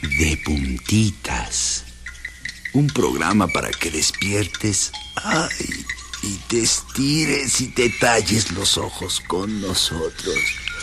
de puntitas. Un programa para que despiertes, y te estires y te talles los ojos con nosotros.